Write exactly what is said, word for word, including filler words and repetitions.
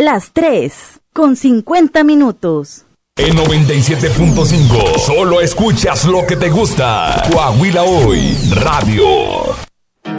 Las tres, con cincuenta minutos. En noventa y siete punto cinco, solo escuchas lo que te gusta. Coahuila Hoy, Radio.